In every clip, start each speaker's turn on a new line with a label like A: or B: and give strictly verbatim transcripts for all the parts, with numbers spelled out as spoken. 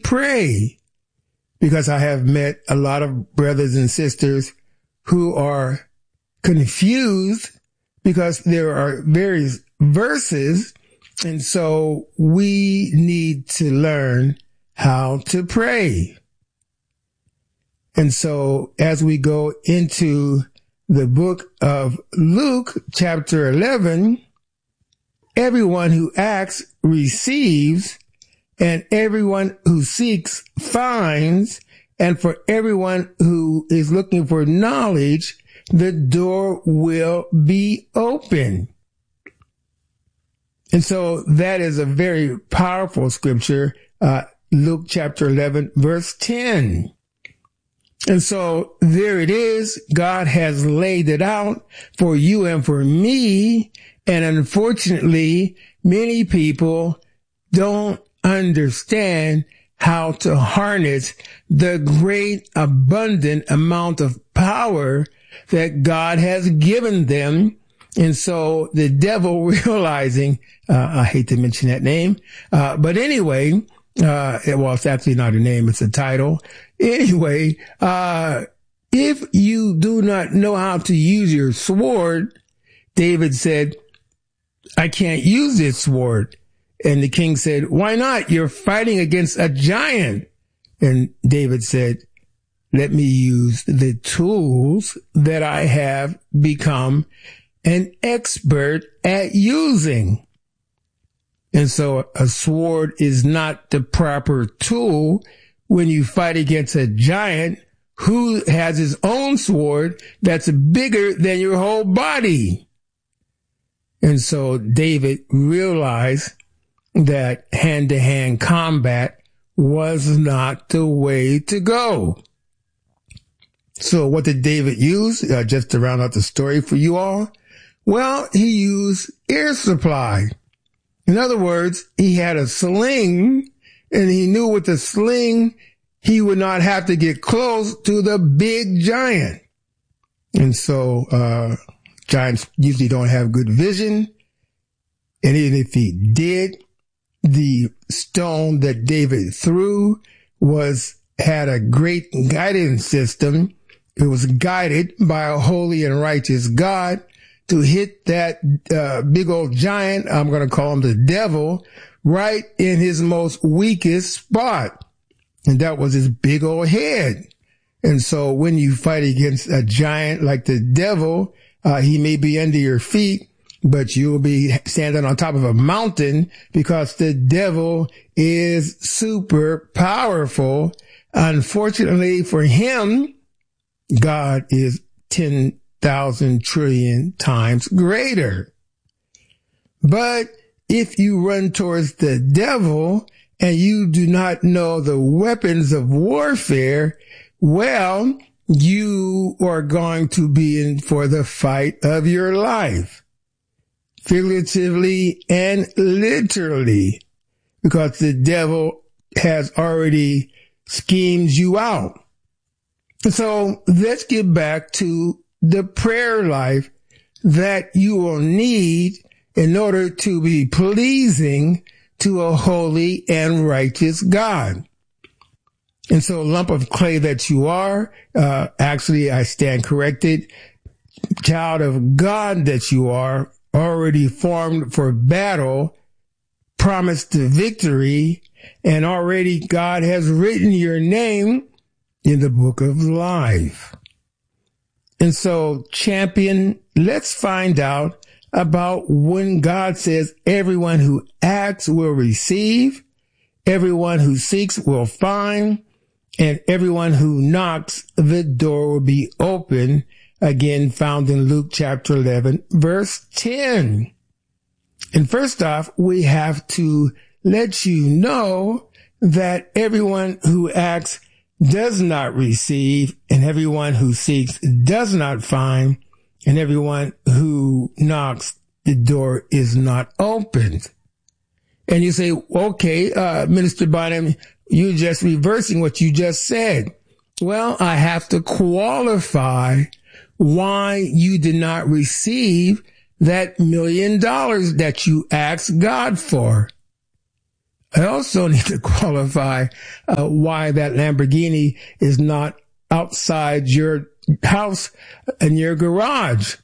A: pray, because I have met a lot of brothers and sisters who are confused because there are various verses. And so we need to learn how to pray. And so as we go into the book of Luke, chapter eleven, everyone who asks receives, and everyone who seeks finds, and for everyone who is looking for knowledge, the door will be open. And so that is a very powerful scripture, uh, Luke chapter eleven, verse ten. And so there it is. God has laid it out for you and for me. And unfortunately, many people don't understand how to harness the great abundant amount of power that God has given them. And so the devil realizing, uh, I hate to mention that name, uh, but anyway, uh, well, it's actually not a name, it's a title. Anyway, uh, if you do not know how to use your sword, David said, I can't use this sword. And the king said, why not? You're fighting against a giant. And David said, let me use the tools that I have become an expert at using. And so a sword is not the proper tool when you fight against a giant who has his own sword that's bigger than your whole body. And so David realized that hand-to-hand combat was not the way to go. So what did David use? Uh, just to round out the story for you all. Well, he used air supply. In other words, he had a sling, and he knew with the sling, he would not have to get close to the big giant. And so, uh, giants usually don't have good vision. And even if he did, the stone that David threw was, had a great guidance system. It was guided by a holy and righteous God to hit that uh, big old giant, I'm going to call him the devil, right in his most weakest spot. And that was his big old head. And so when you fight against a giant like the devil, uh, he may be under your feet, but you'll be standing on top of a mountain because the devil is super powerful. Unfortunately for him, God is ten thousand trillion times greater. But if you run towards the devil and you do not know the weapons of warfare, well, you are going to be in for the fight of your life, figuratively and literally, because the devil has already schemed you out. So let's get back to the prayer life that you will need in order to be pleasing to a holy and righteous God. And so, lump of clay that you are, uh, actually, I stand corrected, child of God that you are, already formed for battle, promised to victory, and already God has written your name in the book of life. And so, champion, let's find out about when God says everyone who asks will receive, everyone who seeks will find, and everyone who knocks, the door will be open. Again, found in Luke chapter eleven, verse ten. And first off, we have to let you know that everyone who asks does not receive, and everyone who seeks does not find, and everyone who knocks, the door is not opened. And you say, okay, uh, Minister Bynum, you're just reversing what you just said. Well, I have to qualify why you did not receive that million dollars that you asked God for. I also need to qualify uh, why that Lamborghini is not outside your house in your garage.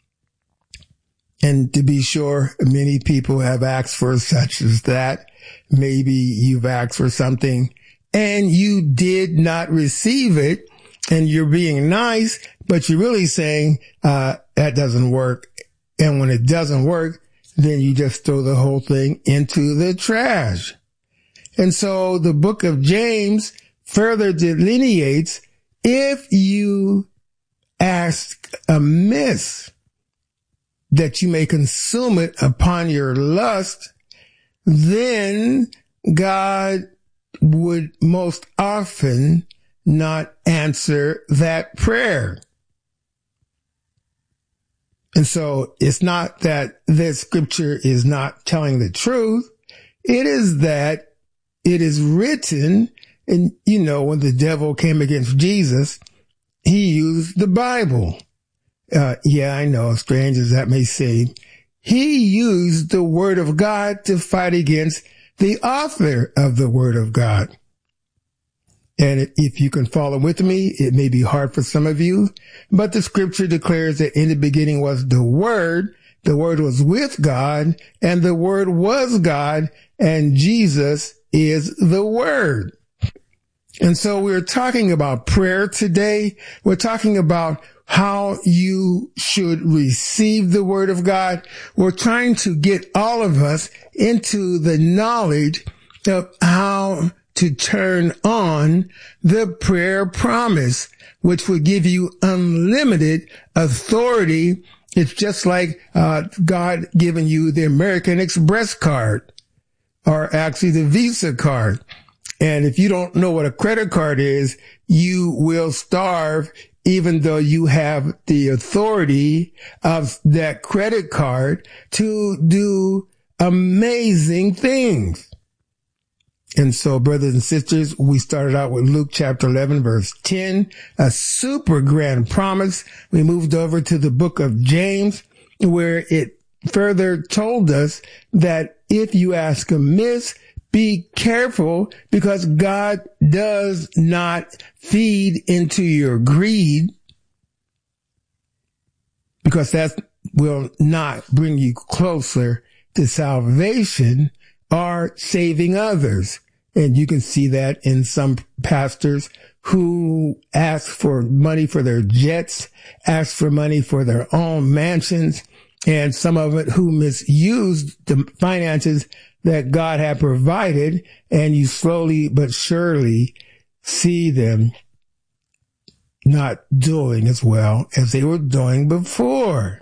A: And to be sure, many people have asked for such as that. Maybe you've asked for something and you did not receive it, and you're being nice, but you're really saying, uh, that doesn't work. And when it doesn't work, then you just throw the whole thing into the trash. And so the book of James further delineates, if you ask amiss, that you may consume it upon your lust, then God would most often not answer that prayer. And so it's not that this scripture is not telling the truth. It is that it is written, and you know, when the devil came against Jesus, he used the Bible. Uh, yeah, I know, strange as that may seem. He used the word of God to fight against the author of the word of God. And if you can follow with me, it may be hard for some of you, but the scripture declares that in the beginning was the Word, the Word was with God, and the Word was God, and Jesus is the Word. And so we're talking about prayer today. We're talking about how you should receive the Word of God. We're trying to get all of us into the knowledge of how to turn on the prayer promise, which will give you unlimited authority. It's just like uh God giving you the American Express card, or actually the Visa card. And if you don't know what a credit card is, you will starve, even though you have the authority of that credit card to do amazing things. And so, brothers and sisters, we started out with Luke chapter eleven, verse ten, a super grand promise. We moved over to the book of James, where it further told us that if you ask amiss, be careful, because God does not feed into your greed, because that will not bring you closer to salvation or saving others. And you can see that in some pastors who ask for money for their jets, ask for money for their own mansions, and some of it who misused the finances that God had provided, and you slowly but surely see them not doing as well as they were doing before.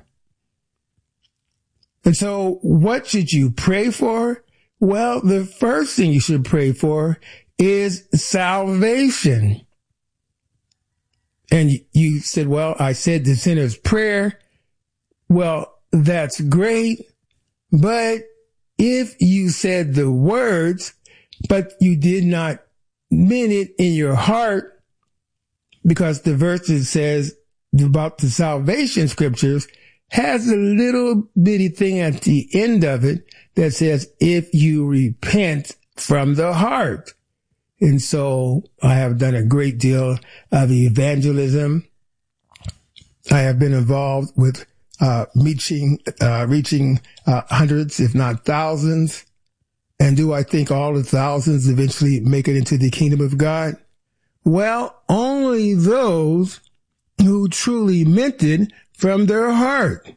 A: And so what should you pray for? Well, the first thing you should pray for is salvation. And you said, well, I said the sinner's prayer. Well, that's great. But if you said the words, but you did not mean it in your heart, because the verse that says about the salvation scriptures has a little bitty thing at the end of it that says, if you repent from the heart. And so I have done a great deal of evangelism. I have been involved with uh reaching uh reaching uh, hundreds, if not thousands. And do I think all the thousands eventually make it into the kingdom of God? Well, only those who truly meant it from their heart.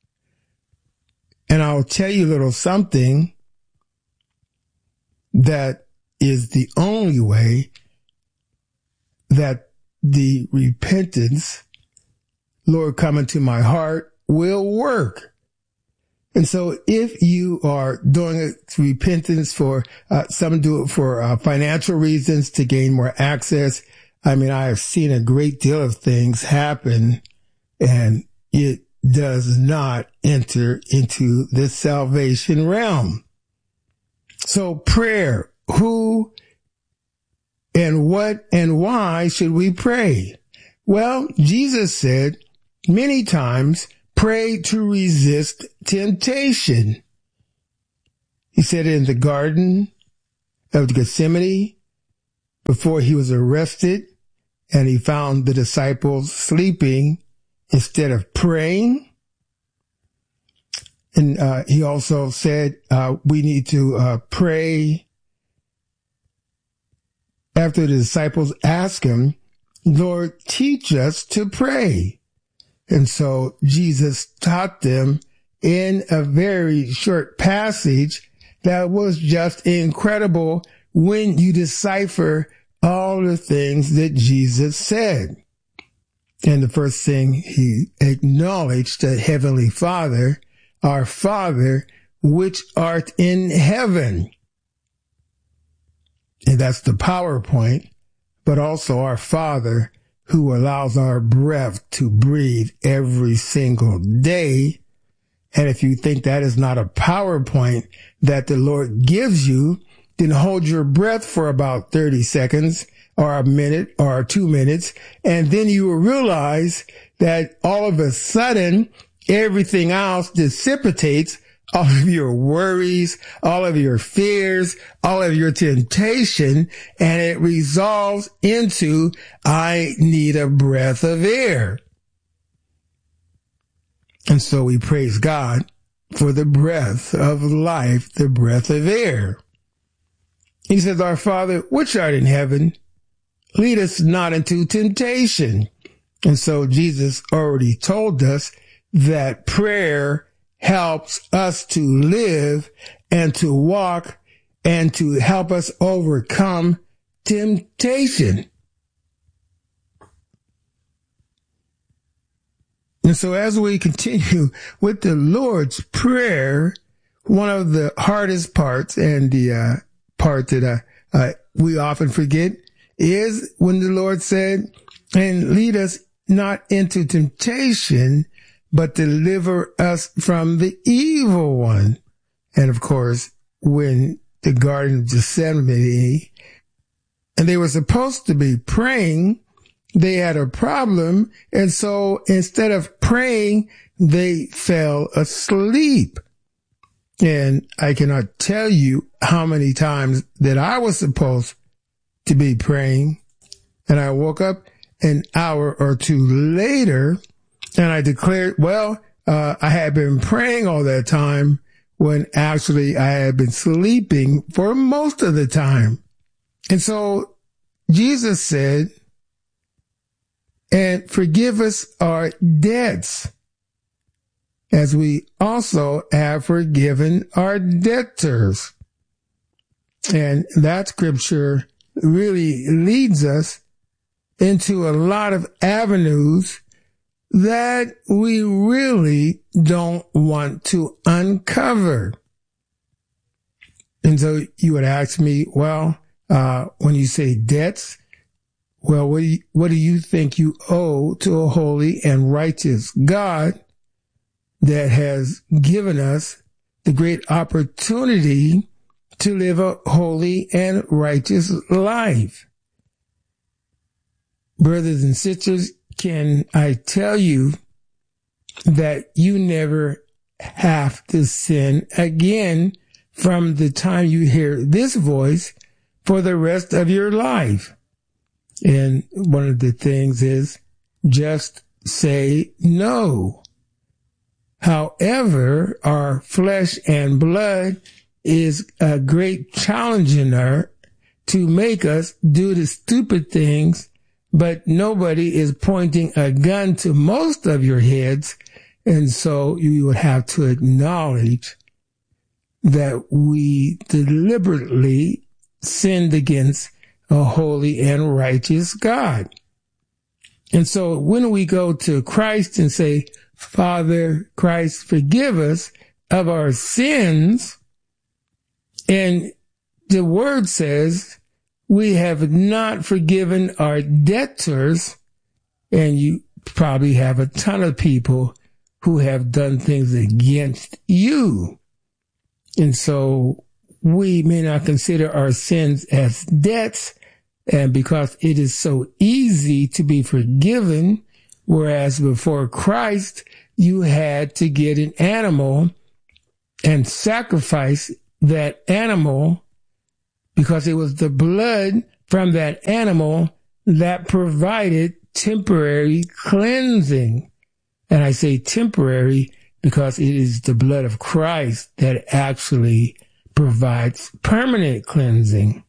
A: And I'll tell you a little something that is the only way that the repentance, Lord, come into my heart, will work. And so if you are doing it repentance for, uh, some do it for uh, financial reasons to gain more access. I mean, I have seen a great deal of things happen, and it does not enter into the salvation realm. So prayer, who and what and why should we pray? Well, Jesus said many times, pray to resist temptation. He said in the garden, of Gethsemane before he was arrested, and he found the disciples sleeping instead of praying. And uh, he also said uh, we need to uh, pray after the disciples asked him, Lord, teach us to pray. And so Jesus taught them in a very short passage that was just incredible when you decipher all the things that Jesus said. And the first thing he acknowledged the Heavenly Father, our Father, which art in heaven. And that's the PowerPoint, but also our Father who allows our breath to breathe every single day. And if you think that is not a PowerPoint that the Lord gives you, then hold your breath for about thirty seconds or a minute or two minutes. And then you will realize that all of a sudden, everything else dissipates, all of your worries, all of your fears, all of your temptation, and it resolves into, I need a breath of air. And so we praise God for the breath of life, the breath of air. He says, our Father, which art in heaven, lead us not into temptation. And so Jesus already told us that prayer helps us to live and to walk and to help us overcome temptation. And so as we continue with the Lord's Prayer, one of the hardest parts and the uh, part that uh, uh, we often forget is when the Lord said, and lead us not into temptation, but deliver us from the evil one. And of course, when the Garden of Gethsemane, and they were supposed to be praying, they had a problem. And so instead of praying, they fell asleep. And I cannot tell you how many times that I was supposed to be praying, and I woke up an hour or two later, and I declared, well, uh, I had been praying all that time when actually I had been sleeping for most of the time. And so Jesus said, and forgive us our debts, as we also have forgiven our debtors. And that scripture really leads us into a lot of avenues that we really don't want to uncover. And so you would ask me, well, uh, when you say debts, well, what do you, what do you think you owe to a holy and righteous God that has given us the great opportunity to live a holy and righteous life? Brothers and sisters, can I tell you that you never have to sin again from the time you hear this voice for the rest of your life? And one of the things is just say no. However, our flesh and blood is a great challenger to make us do the stupid things, but nobody is pointing a gun to most of your heads. And so you would have to acknowledge that we deliberately sinned against a holy and righteous God. And so when we go to Christ and say, Father, Christ, forgive us of our sins, and the word says we have not forgiven our debtors, and you probably have a ton of people who have done things against you. And so we may not consider our sins as debts, and because it is so easy to be forgiven, whereas before Christ, you had to get an animal and sacrifice that animal because it was the blood from that animal that provided temporary cleansing. And I say temporary because it is the blood of Christ that actually provides permanent cleansing.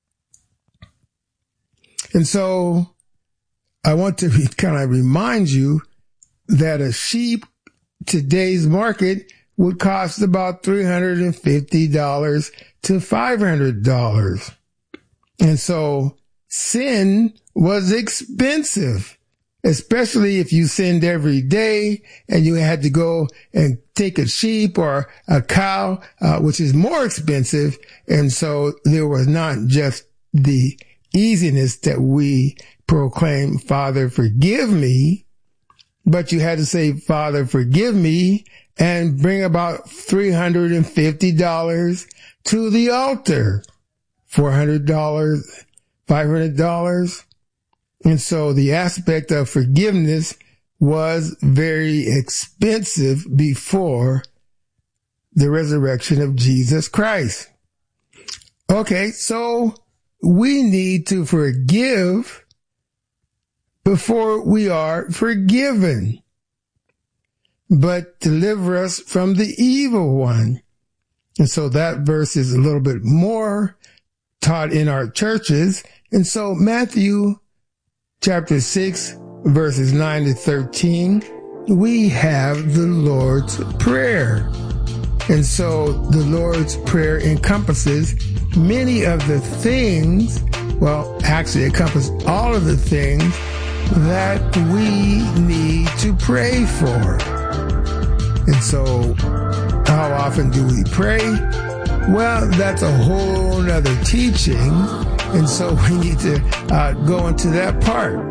A: And so I want to re- kind of remind you that a sheep, today's market, would cost about three hundred fifty dollars to five hundred dollars. And so sin was expensive, especially if you sinned every day and you had to go and take a sheep or a cow, uh, which is more expensive. And so there was not just the easiness that we proclaim, Father, forgive me, but you had to say, Father, forgive me, and bring about three hundred fifty dollars to the altar, four hundred dollars, five hundred dollars. And so the aspect of forgiveness was very expensive before the resurrection of Jesus Christ. Okay, so we need to forgive before we are forgiven, but deliver us from the evil one. And so that verse is a little bit more taught in our churches. And so Matthew chapter six, verses nine to thirteen, we have the Lord's Prayer. And so the Lord's Prayer encompasses many of the things, well, actually encompasses all of the things that we need to pray for. And so how often do we pray? Well, that's a whole nother teaching. And so we need to uh, go into that part.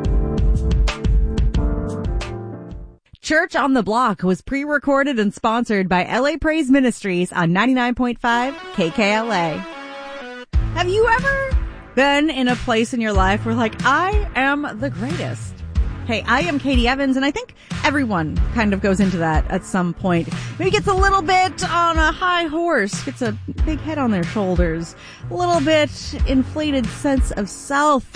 B: Church on the Block was pre-recorded and sponsored by L A Praise Ministries on ninety-nine point five K K L A. Have you ever been in a place in your life where like, I am the greatest? Hey, I am Katie Evans, and I think everyone kind of goes into that at some point. Maybe gets a little bit on a high horse, gets a big head on their shoulders, a little bit inflated sense of self.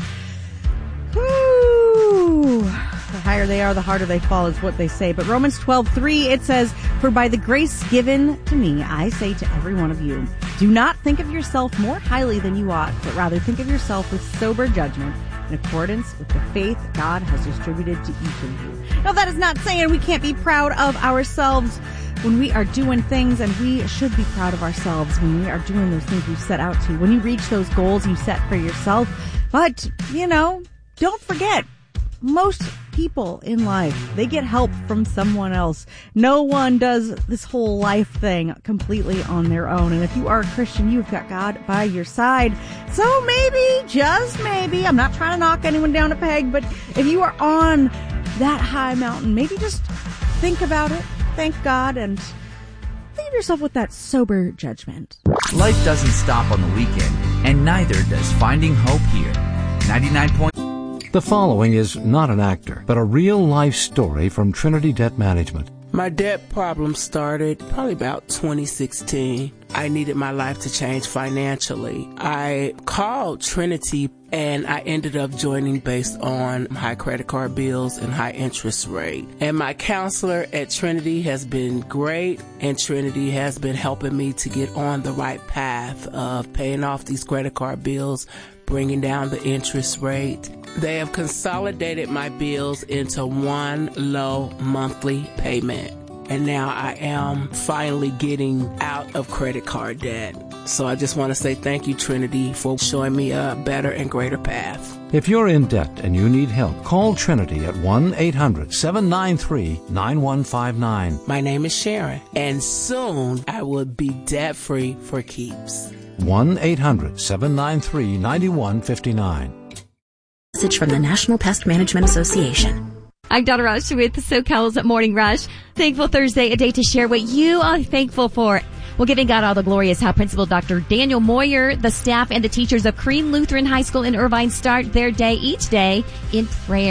B: Whew. The higher they are, the harder they fall is what they say. But Romans twelve three, it says, "For by the grace given to me, I say to every one of you, do not think of yourself more highly than you ought, but rather think of yourself with sober judgment, in accordance with the faith God has distributed to each of you." Now, that is not saying we can't be proud of ourselves when we are doing things, and we should be proud of ourselves when we are doing those things we set out to, when you reach those goals you set for yourself. But, you know, don't forget, most people in life, they get help from someone else. No one does this whole life thing completely on their own. And if you are a Christian, you've got God by your side. So maybe, just maybe, I'm not trying to knock anyone down a peg, but if you are on that high mountain, maybe just think about it, thank God, and think of yourself with that sober judgment.
C: Life doesn't stop on the weekend, and neither does finding hope here. ninety-nine point
D: The following is not an actor, but a real-life story from Trinity Debt Management.
E: My debt problem started probably about twenty sixteen. I needed my life to change financially. I called Trinity and I ended up joining based on high credit card bills and high interest rate. And my counselor at Trinity has been great, and Trinity has been helping me to get on the right path of paying off these credit card bills, bringing down the interest rate. They have consolidated my bills into one low monthly payment. And now I am finally getting out of credit card debt. So I just want to say thank you, Trinity, for showing me a better and greater path.
D: If you're in debt and you need help, call Trinity at one eight hundred seven nine three nine one five nine.
E: My name is Sharon, and soon I will be debt-free for keeps.
D: one eight hundred seven nine three nine one five nine.
F: Message from the National Pest Management Association.
G: I'm Donna Rush with SoCal's Morning Rush. Thankful Thursday, a day to share what you are thankful for. Well, giving God all the glory is how Principal Doctor Daniel Moyer, the staff, and the teachers of Crean Lutheran High School in Irvine start their day each day in prayer.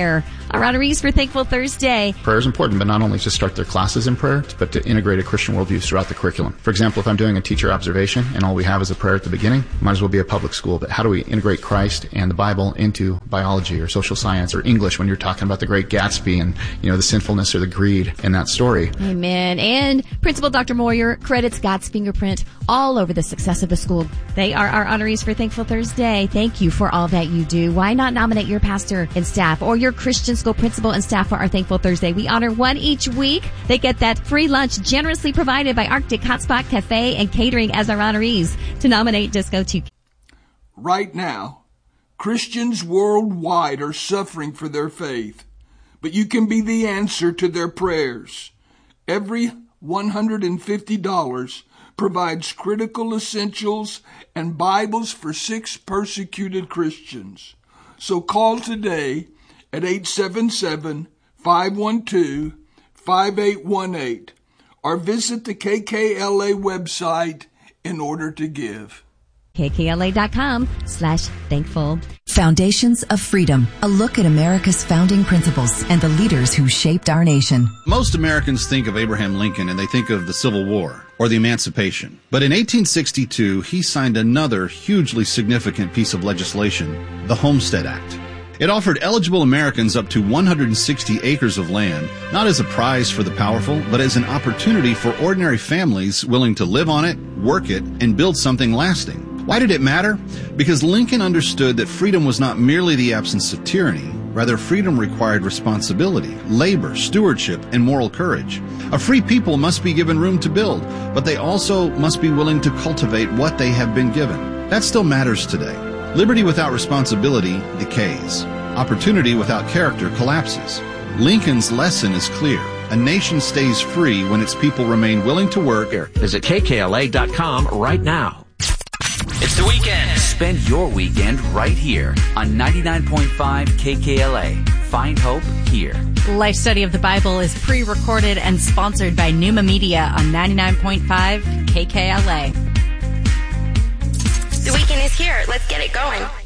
G: Our honorees for Thankful Thursday.
H: Prayer is important, but not only to start their classes in prayer, but to integrate a Christian worldview throughout the curriculum. For example, if I'm doing a teacher observation and all we have is a prayer at the beginning, might as well be a public school. But how do we integrate Christ and the Bible into biology or social science or English when you're talking about the Great Gatsby and, you know, the sinfulness or the greed in that story?
G: Amen. And Principal Doctor Moyer credits God's fingerprint all over the success of the school. They are our honorees for Thankful Thursday. Thank you for all that you do. Why not nominate your pastor and staff or your Christian school principal and staff for our Thankful Thursday? We honor one each week. They get that free lunch generously provided by Arctic Hotspot Cafe and Catering as our honorees. To nominate, just go to...
I: Right now, Christians worldwide are suffering for their faith, but you can be the answer to their prayers. Every one hundred fifty dollars provides critical essentials and Bibles for six persecuted Christians. So call today at eight seven seven, five one two, five eight one eight or visit the K K L A website in order to give.
G: K K L A dot com slash thankful.
J: Foundations of Freedom, a look at America's founding principles and the leaders who shaped our nation.
K: Most Americans think of Abraham Lincoln and they think of the Civil War or the Emancipation. But in eighteen sixty-two, he signed another hugely significant piece of legislation, the Homestead Act. It offered eligible Americans up to one hundred sixty acres of land, not as a prize for the powerful, but as an opportunity for ordinary families willing to live on it, work it, and build something lasting. Why did it matter? Because Lincoln understood that freedom was not merely the absence of tyranny. Rather, freedom required responsibility, labor, stewardship, and moral courage. A free people must be given room to build, but they also must be willing to cultivate what they have been given. That still matters today. Liberty without responsibility decays. Opportunity without character collapses. Lincoln's lesson is clear. A nation stays free when its people remain willing to work.
D: Visit K K L A dot com right now.
C: It's the weekend. Spend your weekend right here on ninety-nine point five K K L A. Find hope here.
B: Life Study of the Bible is pre-recorded and sponsored by Pneuma Media on ninety-nine point five K K L A.
L: The weekend is here. Let's get it going.